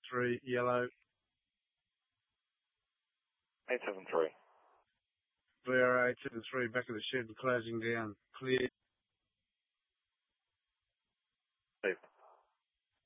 873 yellow. 873. VR 873 back of the shed, closing down. Clear.